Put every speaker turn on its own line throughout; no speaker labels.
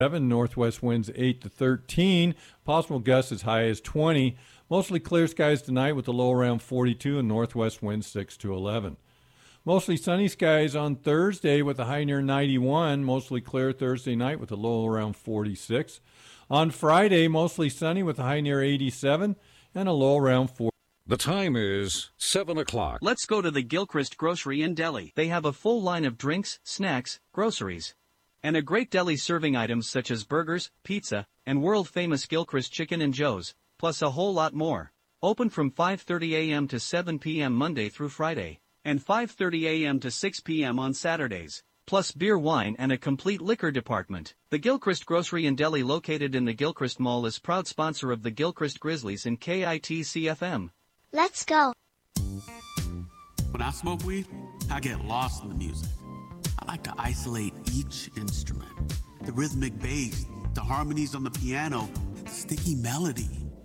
7, northwest winds 8 to 13, possible gusts as high as 20. Mostly clear skies tonight with a low around 42 and northwest winds 6 to 11. Mostly sunny skies on Thursday with a high near 91. Mostly clear Thursday night with a low around 46. On Friday, mostly sunny with a high near 87 and a low around 40.
The time is 7 o'clock.
Let's go to the Gilchrist Grocery in Delhi. They have a full line of drinks, snacks, groceries, and a great deli serving items such as burgers, pizza, and world-famous Gilchrist chicken and joes, plus a whole lot more. Open from 5:30 a.m. to 7 p.m. Monday through Friday, and 5:30 a.m. to 6 p.m. on Saturdays, plus beer, wine, and a complete liquor department. The Gilchrist Grocery in Delhi, located in the Gilchrist Mall, is proud sponsor of the Gilchrist Grizzlies and KITC-FM.
Let's go.
When I smoke weed, I get lost in the music. I like to isolate each instrument. The rhythmic bass, the harmonies on the piano, the sticky melody.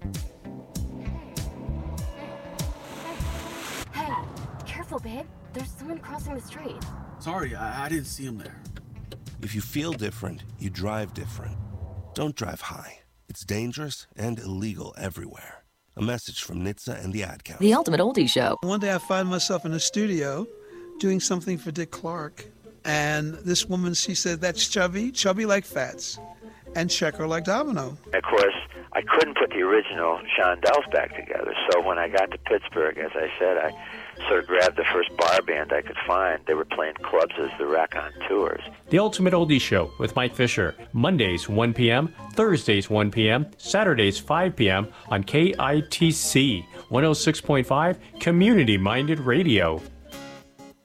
Hey, careful, babe. There's someone crossing the street.
Sorry, I didn't see him there.
If you feel different, you drive different. Don't drive high. It's dangerous and illegal everywhere. A message from NHTSA and the Ad Council.
The Ultimate Oldie Show.
One day I find myself in a studio doing something for Dick Clark. And this woman, she said, that's chubby like Fats, and checker like Domino.
Of course, I couldn't put the original Shondells back together. So when I got to Pittsburgh, as I said, I sort of grabbed the first bar band I could find. They were playing clubs as the Raconteurs.
The Ultimate Oldie Show with Mike Fisher. Mondays, 1 p.m., Thursdays, 1 p.m., Saturdays, 5 p.m. on KITC 106.5 Community Minded Radio.